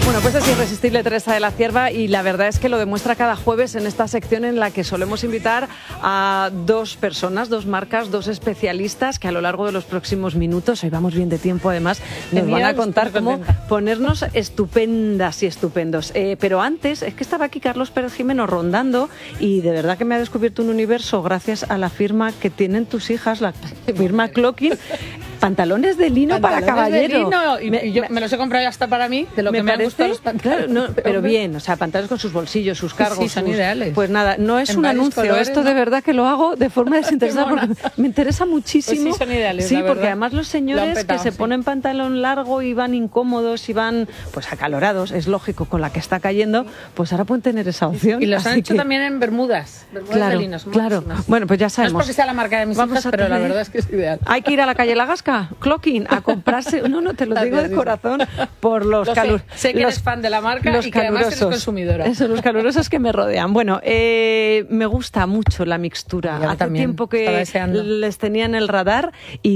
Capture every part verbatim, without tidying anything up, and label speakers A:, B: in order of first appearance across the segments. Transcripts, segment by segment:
A: Bueno, pues es irresistible Teresa de la Cierva y la verdad es que lo demuestra cada jueves en esta sección en la que solemos invitar a dos personas, dos marcas, dos especialistas que a lo largo de los próximos minutos, hoy vamos bien de tiempo además, nos van a contar cómo ponernos estupendas y estupendos. Eh, pero antes, es que estaba aquí Carlos Pérez Jimeno rondando y de verdad que me ha descubierto un universo gracias a la firma que tienen tus hijas, la firma Clocking. Pantalones de lino
B: pantalones
A: para caballero.
B: De lino, y,
A: me,
B: y yo me los he comprado ya hasta para mí, de lo me que me parece, han gustado los pantalones.
A: Claro, no, pero bien, o sea, pantalones con sus bolsillos, sus cargos.
B: Sí, son
A: sus,
B: ideales.
A: Pues nada, no es
B: en
A: un anuncio,
B: colores,
A: esto
B: ¿no?
A: de verdad que lo hago de forma desinteresada porque me interesa muchísimo.
B: Pues sí, son ideales,
A: sí,
B: la
A: porque
B: verdad.
A: además los señores petado, que se sí. ponen pantalón largo y van incómodos y van pues acalorados, es lógico, con la que está cayendo, pues ahora pueden tener esa opción.
B: Y los
A: Así
B: han hecho
A: que...
B: también en bermudas, bermudas
A: claro,
B: de lino, son
A: claro.
B: buenísimas.
A: Bueno, pues ya sabemos.
B: No es porque sea la marca de mis
A: Vamos
B: hijas, pero
A: tener...
B: la verdad es que es ideal.
A: Hay que ir a la calle La Gasca, Clocking, a comprarse, no, no, te lo digo de corazón, por los calurosos.
B: Sé, sé que
A: los,
B: eres fan de la marca y que además eres consumidora.
A: Eso, los calurosos que me rodean. Bueno, eh, me gusta mucho la mixtura. Hace
B: también,
A: tiempo que les tenía en el radar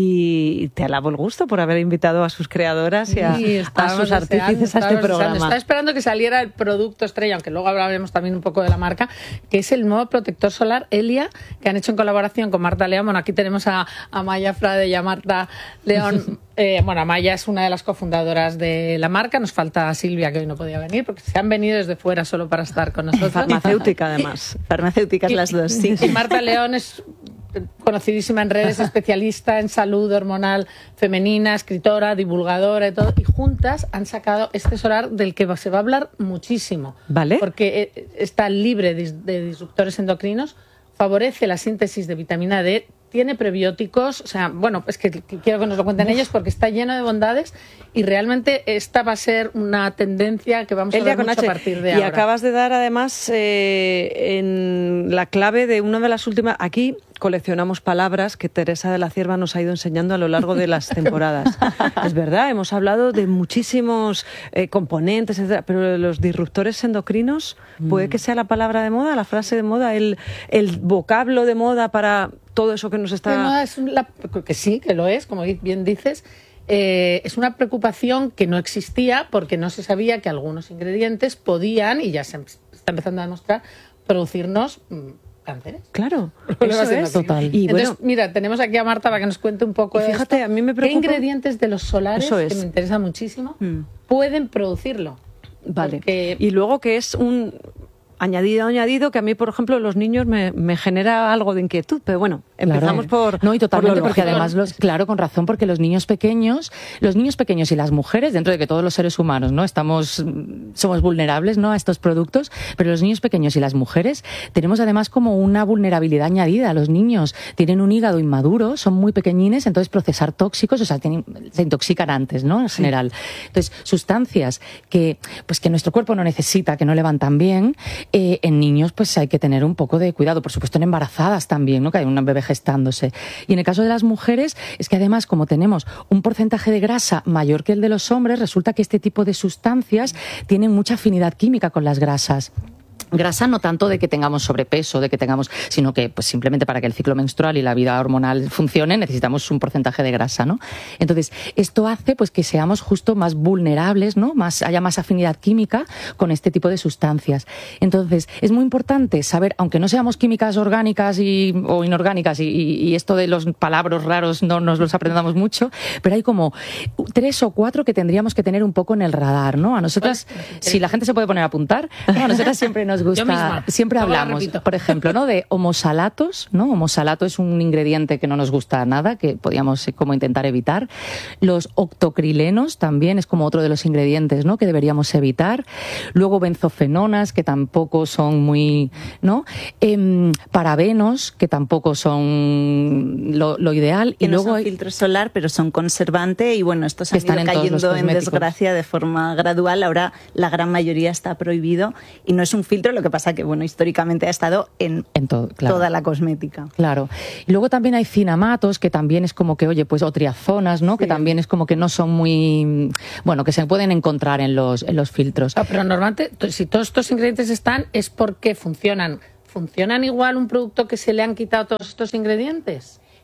A: y te alabo el gusto por haber invitado a sus creadoras y a, sí, a sus artífices a este programa.
B: Estaba esperando que saliera el producto estrella, aunque luego hablaremos también un poco de la marca, que es el nuevo protector solar Elia, que han hecho en colaboración con Marta León. Bueno, aquí tenemos a, a Maya Frade y a Marta León. Eh, bueno, Maya es una de las cofundadoras de la marca. Nos falta Silvia, que hoy no podía venir, porque se han venido desde fuera solo para estar con nosotros.
A: Farmacéutica, además. Farmacéuticas las dos, sí.
B: Y Marta León es conocidísima en redes, especialista en salud hormonal femenina, escritora, divulgadora y todo. Y juntas han sacado este solar del que se va a hablar muchísimo.
A: ¿Vale?
B: Porque está libre de disruptores endocrinos, favorece la síntesis de vitamina D, tiene prebióticos, o sea, bueno, es que quiero que nos lo cuenten ellos porque está lleno de bondades y realmente esta va a ser una tendencia que vamos a ver mucho a partir de
A: y
B: ahora.
A: Y acabas de dar además eh, en la clave de una de las últimas... Aquí coleccionamos palabras que Teresa de la Cierva nos ha ido enseñando a lo largo de las temporadas. Es verdad, hemos hablado de muchísimos eh, componentes, etcétera, pero los disruptores endocrinos, mm. puede que sea la palabra de moda, la frase de moda, el, el vocablo de moda para todo eso que nos está...
B: De moda es la, que sí, que lo es, como bien dices. Eh, es una preocupación que no existía porque no se sabía que algunos ingredientes podían, y ya se está empezando a demostrar, producirnos cánceres.
A: Claro, eso es total.
B: Y entonces, bueno, mira, tenemos aquí a Marta para que nos cuente un poco de
A: fíjate,
B: esto.
A: A mí me preocupa...
B: ¿Qué ingredientes de los solares, que me interesa muchísimo, mm. pueden producirlo?
A: Vale.
B: Porque...
A: Y luego que es un... añadido, añadido, que a mí, por ejemplo, los niños me, me genera algo de inquietud, pero bueno, empezamos
C: claro.
A: por...
C: No, y totalmente,
A: por
C: porque además, los, claro, con razón, porque los niños pequeños, los niños pequeños y las mujeres, dentro de que todos los seres humanos, ¿no?, estamos, somos vulnerables, ¿no?, a estos productos, pero los niños pequeños y las mujeres tenemos además como una vulnerabilidad añadida. Los niños tienen un hígado inmaduro, son muy pequeñines, entonces procesar tóxicos, o sea, tienen, se intoxican antes, ¿no?, en general. Sí. Entonces, sustancias que, pues, que nuestro cuerpo no necesita, que no le van tan bien, Eh, en niños pues hay que tener un poco de cuidado, por supuesto en embarazadas también, ¿no?, que hay un bebé gestándose. Y en el caso de las mujeres es que además, como tenemos un porcentaje de grasa mayor que el de los hombres, resulta que este tipo de sustancias tienen mucha afinidad química con las grasas. Grasa no tanto de que tengamos sobrepeso, de que tengamos, sino que pues simplemente para que el ciclo menstrual y la vida hormonal funcione necesitamos un porcentaje de grasa, ¿no? Entonces, esto hace pues que seamos justo más vulnerables, ¿no?, más, haya más afinidad química con este tipo de sustancias. Entonces, es muy importante saber, aunque no seamos químicas orgánicas y, o inorgánicas, y, y, y esto de los palabras raros no nos los aprendamos mucho, pero hay como tres o cuatro que tendríamos que tener un poco en el radar, ¿no? A nosotras, si la gente se puede poner a apuntar, ¿no?, a nosotras siempre nos gusta, siempre hablamos, por ejemplo, ¿no?, de homosalatos, ¿no? Homosalato es un ingrediente que no nos gusta nada, que podíamos como intentar evitar. Los octocrilenos también es como otro de los ingredientes, ¿no?, que deberíamos evitar. Luego benzofenonas, que tampoco son muy, ¿no? Eh, parabenos, que tampoco son lo, lo ideal.
D: Que
C: y
D: no
C: luego
D: son
C: hay...
D: filtro solar, pero son conservante, y bueno, estos han ido cayendo en desgracia de forma gradual. Ahora la gran mayoría está prohibido y no es un filtro, lo que pasa que, bueno, históricamente ha estado en,
C: en todo, claro.
D: toda la cosmética.
C: Claro. Y luego también hay cinamatos, que también es como que, oye, pues, o triazonas, ¿no?, sí, que también es como que no son muy, bueno, que se pueden encontrar en los, en los filtros.
B: No, pero normalmente, si todos estos ingredientes están, es porque funcionan. ¿Funcionan igual un producto que se le han quitado todos estos ingredientes?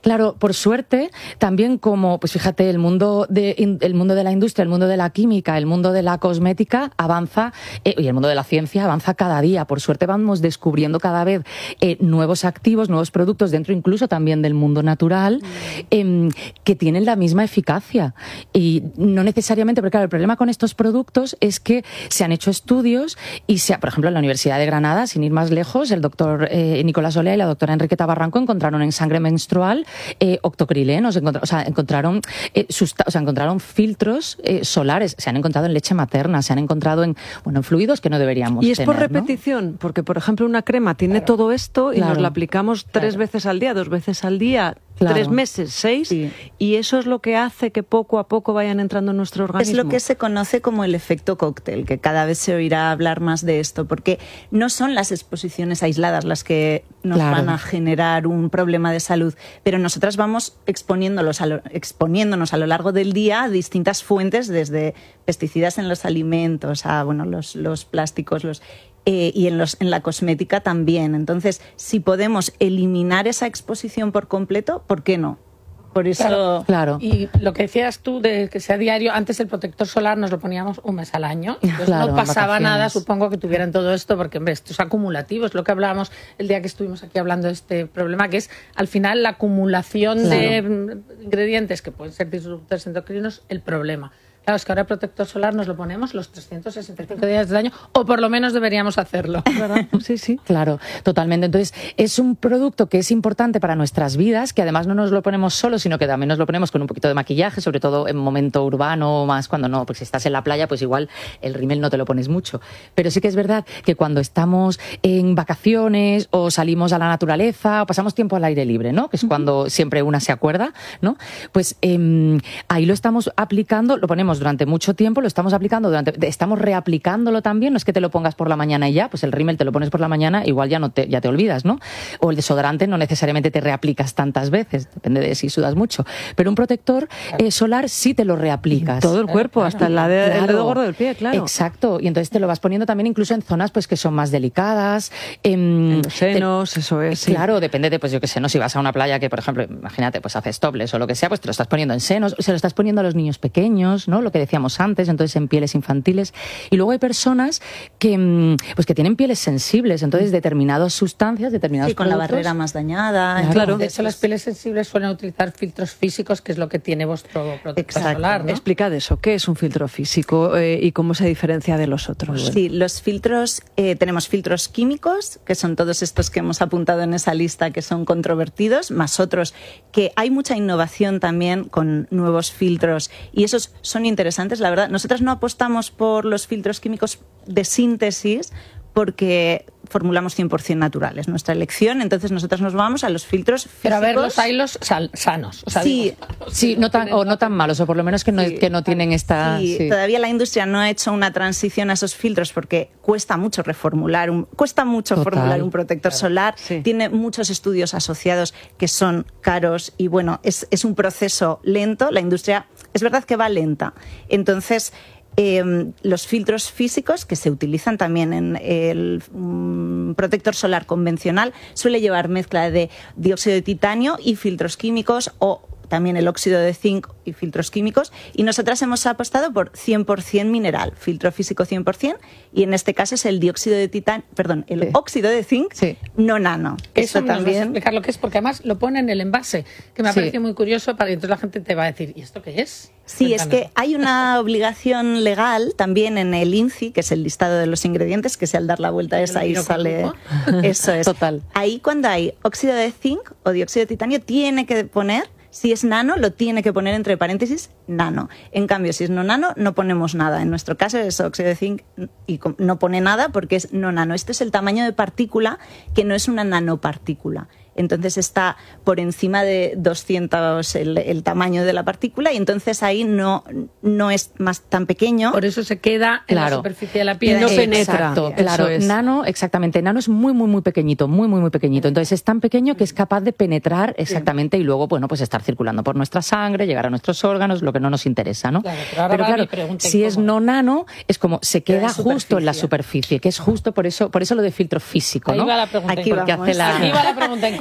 C: Claro, por suerte, también como, pues fíjate, el mundo de, el mundo de la industria, el mundo de la química, el mundo de la cosmética avanza, eh, y el mundo de la ciencia avanza cada día. Por suerte vamos descubriendo cada vez eh, nuevos activos, nuevos productos, dentro incluso también del mundo natural, eh, que tienen la misma eficacia. Y no necesariamente, porque claro, el problema con estos productos es que se han hecho estudios y, se, por ejemplo, en la Universidad de Granada, sin ir más lejos, el doctor eh, Nicolás Olea y la doctora Enriqueta Barranco encontraron en sangre menstrual Eh, octocrilenos, o sea, encontraron, eh, susta- o sea, encontraron filtros eh, solares, se han encontrado en leche materna, se han encontrado en, bueno, en fluidos que no deberíamos
A: tener. Y es
C: tener,
A: por repetición,
C: ¿no?
A: porque, por ejemplo, una crema tiene claro. todo esto y claro. nos la aplicamos tres claro. veces al día, dos veces al día, claro. tres meses, seis, sí. y eso es lo que hace que poco a poco vayan entrando en nuestro organismo.
D: Es lo que se conoce como el efecto cóctel, que cada vez se oirá hablar más de esto, porque no son las exposiciones aisladas las que nos claro. van a generar un problema de salud, pero nosotras vamos exponiéndolos a lo, exponiéndonos a lo largo del día a distintas fuentes, desde pesticidas en los alimentos a bueno, los, los plásticos, los... Eh, y en, los, en la cosmética también. Entonces, si podemos eliminar esa exposición por completo, ¿por qué no? Por eso...
B: Claro, claro. Y lo que decías tú de que sea diario, antes el protector solar nos lo poníamos un mes al año. Entonces claro, no pasaba nada, supongo que tuvieran todo esto, porque hombre, esto es acumulativo, es lo que hablábamos el día que estuvimos aquí hablando de este problema, que es al final la acumulación claro. de ingredientes que pueden ser disruptores endocrinos, el problema. Claro, es que ahora el protector solar nos lo ponemos los trescientos sesenta y cinco días del año, o por lo menos deberíamos hacerlo, ¿verdad?
C: Sí, sí. Claro, totalmente. Entonces, es un producto que es importante para nuestras vidas, que además no nos lo ponemos solo, sino que también nos lo ponemos con un poquito de maquillaje, sobre todo en momento urbano, más cuando no, porque si estás en la playa, pues igual el rímel no te lo pones mucho. Pero sí que es verdad que cuando estamos en vacaciones o salimos a la naturaleza o pasamos tiempo al aire libre, ¿no? Que es cuando siempre una se acuerda, ¿no? Pues eh, ahí lo estamos aplicando, lo ponemos durante mucho tiempo, lo estamos aplicando, durante, estamos reaplicándolo también, no es que te lo pongas por la mañana y ya, pues el rímel te lo pones por la mañana, igual ya no te, ya te olvidas, ¿no? O el desodorante no necesariamente te reaplicas tantas veces, depende de si sudas mucho, pero un protector eh, solar sí te lo reaplicas.
A: Todo el cuerpo, claro, hasta la de, claro. el dedo gordo del pie, claro.
C: Exacto, y entonces te lo vas poniendo también incluso en zonas pues que son más delicadas.
A: En, en los senos,
C: te,
A: eso es.
C: Claro,
A: sí.
C: depende de, pues yo qué sé, no, si vas a una playa que, por ejemplo, imagínate, pues haces topless o lo que sea, pues te lo estás poniendo en senos, se lo estás poniendo a los niños pequeños, ¿no? Lo que decíamos antes, entonces en pieles infantiles. Y luego hay personas que, pues que tienen pieles sensibles, entonces determinadas sustancias, determinados
D: sí, con
C: productos,
D: la barrera más dañada.
C: Claro.
B: claro. De hecho, las pieles sensibles suelen utilizar filtros físicos, que es lo que tiene vuestro protector
D: Exacto.
B: solar, ¿no?
A: Explicad eso, ¿qué es un filtro físico eh, y cómo se diferencia de los otros?
D: Sí, los filtros, eh, tenemos filtros químicos, que son todos estos que hemos apuntado en esa lista, que son controvertidos, más otros que hay mucha innovación también con nuevos filtros, y esos son interesantes, la verdad. Nosotros no apostamos por los filtros químicos de síntesis porque formulamos cien por ciento naturales nuestra elección, entonces nosotros nos vamos a los filtros físicos.
B: Pero a ver, los hay los sal, sanos. O sea,
D: sí,
B: digo,
C: sí, no tan, o no tan malos, o por lo menos que no, sí, que no tienen esta...
D: Sí, sí, todavía la industria no ha hecho una transición a esos filtros porque cuesta mucho reformular, un, cuesta mucho Total. formular un protector claro. solar, sí. tiene muchos estudios asociados que son caros y bueno, es, es un proceso lento, la industria es verdad que va lenta, entonces... Eh, los filtros físicos que se utilizan también en el um, protector solar convencional suele llevar mezcla de dióxido de titanio y filtros químicos o también el óxido de zinc y filtros químicos, y nosotras hemos apostado por cien por ciento mineral, filtro físico cien por ciento, y en este caso es el dióxido de titanio, perdón, el sí. óxido de zinc, sí. no nano.
B: Eso Esto también... Nos explicar lo que es, porque además lo pone en el envase, que me ha sí. parecido muy curioso, para que entonces la gente te va a decir, ¿y esto qué es?
D: Sí, Cuéntanos. Es que hay una obligación legal también en el I N C I, que es el listado de los ingredientes, que si al dar la vuelta esa ahí sale... Eso es.
C: Total.
D: Ahí cuando hay óxido de zinc o dióxido de titanio tiene que poner... Si es nano, lo tiene que poner entre paréntesis nano. En cambio, si es no nano, no ponemos nada. En nuestro caso es óxido de zinc y no pone nada porque es no nano. Este es el tamaño de partícula, que no es una nanopartícula. Entonces está por encima de doscientos el, el tamaño de la partícula y entonces ahí no, no es más tan pequeño.
B: Por eso se queda en claro. la superficie de la piel.
A: No penetra.
C: Exacto, claro. Es. Nano, exactamente. Nano es muy, muy, muy pequeñito, muy, muy, muy pequeñito. Entonces es tan pequeño que es capaz de penetrar exactamente sí. y luego, bueno, pues estar circulando por nuestra sangre, llegar a nuestros órganos, lo que no nos interesa, ¿no?
B: Claro, pero, pero claro,
C: si cómo. es no nano, es como se queda justo en la superficie, que es justo por eso, por eso lo de filtro físico,
B: Ahí
C: ¿no?
B: va la pregunta.
D: Aquí
B: Porque
D: vamos.
B: hace la... Aquí va la pregunta incómoda.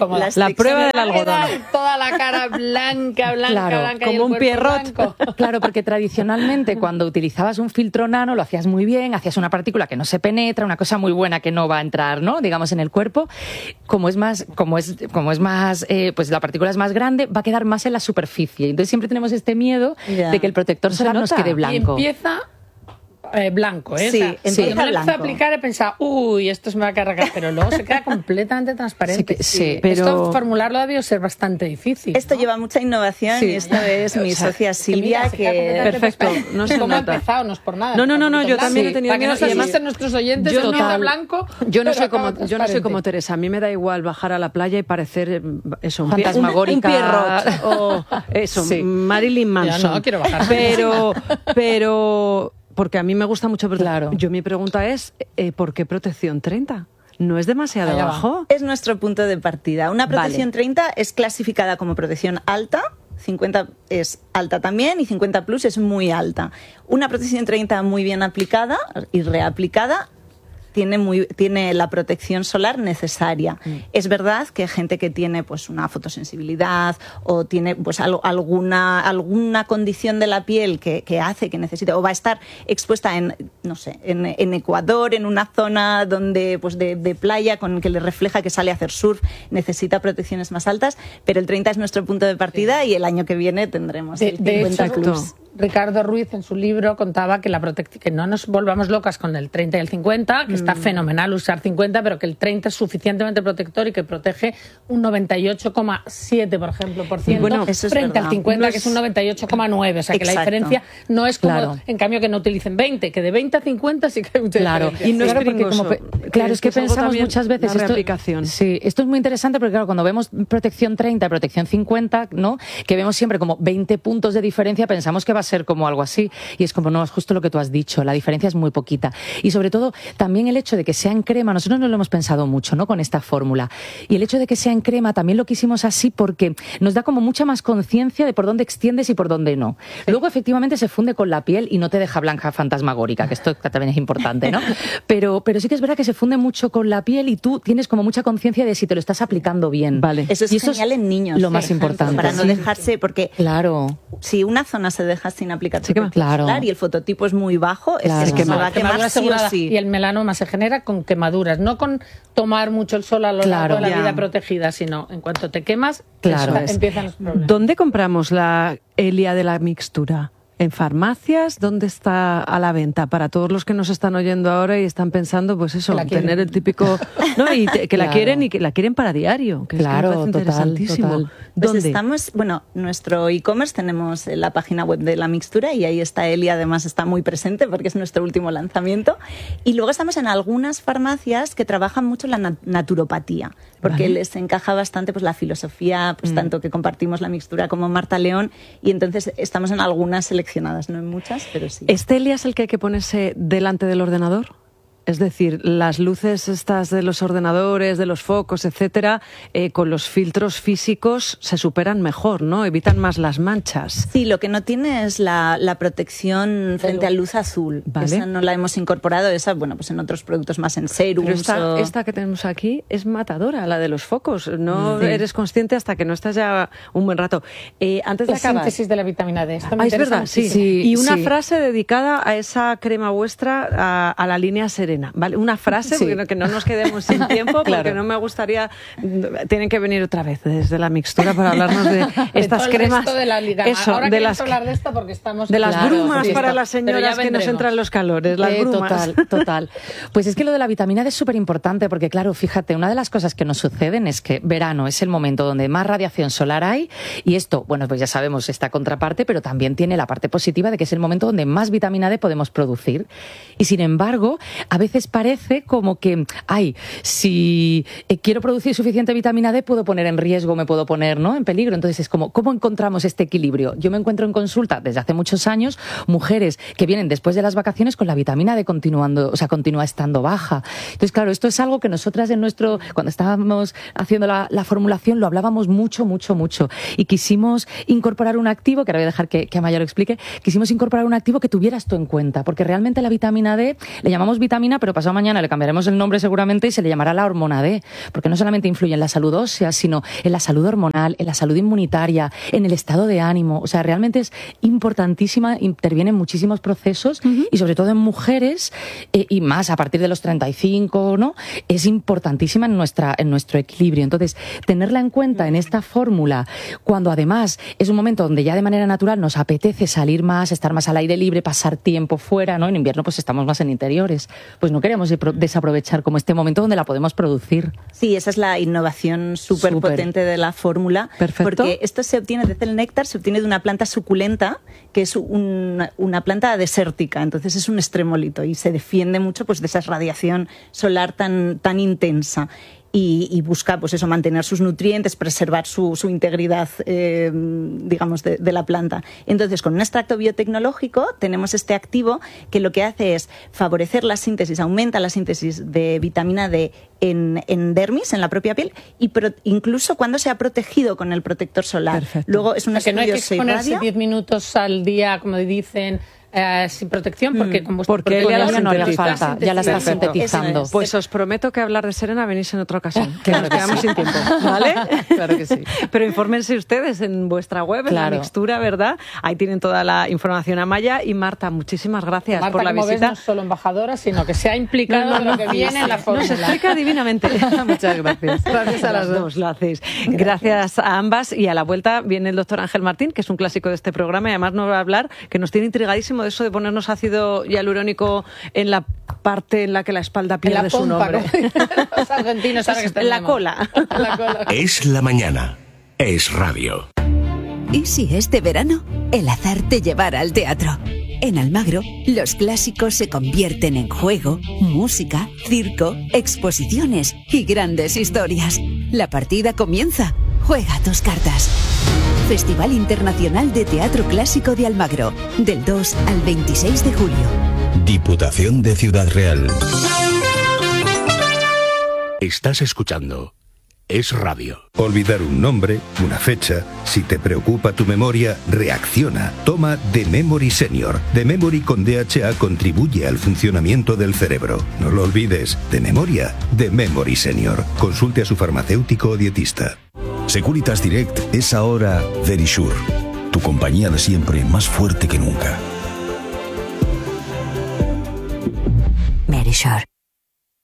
B: incómoda.
A: La prueba del algodón.
B: Toda la cara blanca, blanca,
C: Claro,
B: blanca.
A: como
B: y el
A: un
B: cuerpo
A: pierrot.
B: blanco.
C: Claro, porque tradicionalmente cuando utilizabas un filtro nano lo hacías muy bien, hacías una partícula que no se penetra, una cosa muy buena que no va a entrar, ¿no? Digamos, en el cuerpo. Como es más, como es, como es más, eh, pues la partícula es más grande, va a quedar más en la superficie. Entonces siempre tenemos este miedo
D: Ya.
C: de que el protector
A: No se
C: solar nos
A: nota.
C: quede
B: Y
C: blanco.
B: empieza eh, blanco, ¿eh?
D: Sí,
B: O sea,
D: empieza
B: cuando me lo empecé a
D: blanco.
B: aplicar he pensado, uy, esto se me va a cargar, pero luego se queda completamente transparente.
C: Sí, que- sí,
A: pero-
B: Esto formularlo ha debido ser bastante difícil.
D: Esto
B: ¿no?
D: lleva mucha innovación
A: Sí.
D: y esto es mi
A: O sea,
D: socia
B: Que
D: Silvia,
B: mira, se queda
D: que...
B: completamente
A: Perfecto,
B: transparente.
A: no se
B: ¿Cómo
A: nota.
B: ha empezado? No es por nada.
A: No, no, no, no,
B: está
A: yo
B: blanco.
A: también he tenido
B: Para que
A: miedo
B: no se
A: y además-
B: asusten nuestros oyentes,
A: Yo
B: yo
A: no-
B: no, blanco,
A: Yo no
B: pero
A: soy como
B: acaba
A: yo no soy como
B: transparente.
A: Teresa. A mí me da igual bajar a la playa y parecer eh, eso, un, pie- un,
C: Fantasmagórica.
A: un pierrot o eso,
C: Sí.
A: Marilyn Manson.
B: Ya no, quiero bajar.
A: Pero, pero porque a mí me gusta mucho. Pero
C: Claro.
A: yo mi pregunta es, eh, ¿por qué protección treinta? ¿No es demasiado
B: Allá va.
A: bajo?
D: Es nuestro punto de partida. Una protección
A: Vale.
D: treinta es clasificada como protección alta, cincuenta es alta también y cincuenta plus es muy alta. Una protección treinta muy bien aplicada y reaplicada tiene, muy, tiene la protección solar necesaria. Mm. Es verdad que hay gente que tiene pues una fotosensibilidad o tiene pues algo, alguna, alguna condición de la piel que, que hace que necesite o va a estar expuesta en, no sé, en, en Ecuador, en una zona donde pues de, de playa con que le refleja que sale a hacer surf, necesita protecciones más altas, pero el treinta es nuestro punto de partida y el año que viene tendremos
B: De,
D: el
B: de
D: cincuenta
B: hecho,
D: plus.
B: Ricardo Ruiz en su libro contaba que la protec- que no nos volvamos locas con el treinta y el cincuenta, que mm. está fenomenal usar cincuenta, pero que el treinta es suficientemente protector y que protege un noventa y ocho coma siete, por ejemplo, por ciento,
D: bueno, eso es
B: frente
D: verdad.
B: al cincuenta,
D: No es...
B: que es un noventa y ocho coma nueve. O sea, que
D: Exacto.
B: la diferencia no es como,
C: Claro.
B: en cambio, que no utilicen veinte, que de veinte a cincuenta sí que hay mucha
C: Claro,
B: diferencia.
A: Y no es
C: claro, porque
A: pringoso.
C: como pe- claro, es que,
A: Es algo
C: pensamos
A: también
C: muchas veces
A: la
C: esto,
A: reaplicación.
C: sí, esto es muy interesante porque claro, cuando vemos protección treinta y protección cincuenta, ¿no? Que vemos siempre como veinte puntos de diferencia, pensamos que va a ser como algo así y es como no, es justo lo que tú has dicho, la diferencia es muy poquita. Y sobre todo también el hecho de que sea en crema, nosotros no lo hemos pensado mucho, ¿no? Con esta fórmula. Y el hecho de que sea en crema también lo quisimos así porque nos da como mucha más conciencia de por dónde extiendes y por dónde no. Sí. Luego efectivamente se funde con la piel y no te deja blanca fantasmagórica, que esto también es importante, ¿no? Pero, pero sí que es verdad que se funde mucho con la piel y tú tienes como mucha conciencia de si te lo estás aplicando bien.
A: Vale.
D: Eso es
C: y eso
D: genial
C: es
D: en niños.
C: Lo más
D: ejemplo,
C: importante.
D: Para no
C: sí.
D: dejarse, porque
C: claro.
D: si una zona se deja sin aplicar
A: sí,
D: protector
C: claro.
D: solar y el fototipo es muy bajo,
C: Claro.
D: es que se va a quemar sí o sí.
B: Y el melanoma se genera con quemaduras, no con tomar mucho el sol a lo
C: Claro.
B: largo de la
D: Ya.
B: vida protegida, sino en cuanto te quemas,
C: Claro.
B: eso, empiezan los problemas.
A: ¿Dónde compramos la Elia de la mixtura? ¿En farmacias? ¿Dónde está a la venta? Para todos los que nos están oyendo ahora y están pensando, pues eso, tener el típico... No, y te, que
C: Claro.
A: la quieren y que la quieren para diario. Que
C: Claro,
A: es que me parece
C: total,
A: interesantísimo.
C: total.
D: Pues
A: ¿Dónde?
D: estamos, bueno, nuestro e-commerce tenemos la página web de la mixtura y ahí está Eli, además está muy presente porque es nuestro último lanzamiento. Y luego estamos en algunas farmacias que trabajan mucho la nat- naturopatía, porque
A: Vale.
D: les encaja bastante pues la filosofía, pues mm. tanto que compartimos la mixtura como Marta León, y entonces estamos en algunas seleccionadas, no en muchas, pero sí.
A: ¿Este Elia es el que hay que ponerse delante del ordenador? Es decir, las luces estas de los ordenadores, de los focos, etcétera, eh, con los filtros físicos se superan mejor, ¿no? Evitan más las manchas.
D: Sí, lo que no tiene es la, la protección frente a luz azul.
A: Vale.
D: Esa no la hemos incorporado, esa, bueno, pues en otros productos más en serums.
A: Pero esta,
D: o...
A: esta que tenemos aquí es matadora, la de los focos. No
C: sí.
A: eres consciente hasta que no estás ya un buen rato. Eh, antes de
B: la
A: acabar...
B: síntesis de la vitamina D. Esto me
A: Ah, es verdad, sí.
C: Sí,
A: y una
C: sí.
A: frase dedicada a esa crema vuestra, a, a la línea Serena. ¿Vale? Una frase, sí. porque no, que no nos quedemos sin tiempo,
C: Claro.
A: porque no me gustaría... Tienen que venir otra vez desde la mixtura para hablarnos de estas
B: de
A: cremas.
B: De la liga.
A: Eso,
B: Ahora
A: de
B: queremos
A: las,
B: hablar de esto porque estamos...
A: de las
C: Claro,
A: brumas
C: sí,
A: para
C: está.
A: las señoras que nos entran los calores, las
C: Eh,
A: brumas.
C: Total, total. Pues es que lo de la vitamina D es súper importante porque, claro, fíjate, una de las cosas que nos suceden es que verano es el momento donde más radiación solar hay y esto, bueno, pues ya sabemos esta contraparte, pero también tiene la parte positiva de que es el momento donde más vitamina D podemos producir. Y sin embargo, a veces parece como que, ay, si eh, quiero producir suficiente vitamina D, puedo poner en riesgo, me puedo poner, ¿no?, en peligro. Entonces es como, ¿cómo encontramos este equilibrio? Yo me encuentro en consulta desde hace muchos años mujeres que vienen después de las vacaciones con la vitamina D continuando, o sea, continúa estando baja. Entonces, claro, esto es algo que nosotras en nuestro, cuando estábamos haciendo la, la formulación, lo hablábamos mucho, mucho, mucho. Y quisimos incorporar un activo, que ahora voy a dejar que, que Amaya lo explique, quisimos incorporar un activo que tuviera esto en cuenta, porque realmente la vitamina D, le llamamos vitamina vitamina, pero pasado mañana le cambiaremos el nombre seguramente y se le llamará la hormona D, porque no solamente influye en la salud ósea, sino en la salud hormonal, en la salud inmunitaria, en el estado de ánimo. O sea, realmente es importantísima, interviene en muchísimos procesos uh-huh. y sobre todo en mujeres eh, y más a partir de los treinta y cinco, ¿no? Es importantísima en, nuestra, en nuestro equilibrio. Entonces, tenerla en cuenta en esta fórmula, cuando además es un momento donde ya de manera natural nos apetece salir más, estar más al aire libre, pasar tiempo fuera, ¿no? En invierno pues estamos más en interiores. Pues no queremos desaprovechar como este momento donde la podemos producir.
D: Sí, esa es la innovación súper potente de la fórmula.
C: Perfecto.
D: Porque esto se obtiene desde el néctar, se obtiene de una planta suculenta, que es un, una planta desértica, entonces es un extremólito y se defiende mucho pues de esa radiación solar tan, tan intensa. Y, y busca, pues eso, mantener sus nutrientes, preservar su, su integridad, eh, digamos, de, de la planta. Entonces, con un extracto biotecnológico tenemos este activo que lo que hace es favorecer la síntesis, aumenta la síntesis de vitamina D en, en dermis, en la propia piel, y pro, incluso cuando se ha protegido con el protector solar.
C: Perfecto.
D: Luego es un
B: o sea, que no hay que exponerse diez
D: irradia.
B: minutos al día, como dicen, Eh, sin protección, porque como
A: porque
C: ya
A: ya
C: no haría falta, ya la está
A: Perfecto.
C: sintetizando.
A: Pues os prometo que hablar de Serena venís en otra ocasión, que nos quedamos sin tiempo, ¿vale?
C: Claro que sí.
A: Pero infórmense ustedes en vuestra web, en
C: claro.
A: La Mixtura, ¿verdad? Ahí tienen toda la información. Amaya y Marta, muchísimas gracias
B: Marta,
A: por la
B: como
A: visita.
B: ves, no solo embajadora, sino que se ha implicado
A: No, no,
B: en lo
A: no,
B: que
A: sí,
B: viene
A: sí.
B: en la fórmula.
A: Nos explica divinamente.
C: Muchas gracias.
A: Gracias a las dos, lo hacéis. Gracias. gracias a ambas, y a la vuelta viene el doctor Ángel Martín, que es un clásico de este programa, y además nos va a hablar, que nos tiene intrigadísimo de eso de ponernos ácido hialurónico en la parte en la que la espalda pierde su nombre.
B: Los argentinos ahora que están
A: en la cola.
B: la cola.
E: Es la mañana. Es radio.
F: ¿Y si este verano el azar te llevara al teatro? En Almagro, los clásicos se convierten en juego, música, circo, exposiciones y grandes historias. La partida comienza. Juega tus cartas. Festival Internacional de Teatro Clásico de Almagro, del dos al veintiséis de julio.
E: Diputación de Ciudad Real. Estás escuchando Es Radio.
G: Olvidar un nombre, una fecha. Si te preocupa tu memoria, reacciona. Toma The Memory Senior. The Memory con D H A contribuye al funcionamiento del cerebro. No lo olvides. De memoria, The Memory Senior. Consulte a su farmacéutico o dietista.
H: Securitas Direct es ahora Verisure, tu compañía de siempre más fuerte que nunca.
F: Verisure.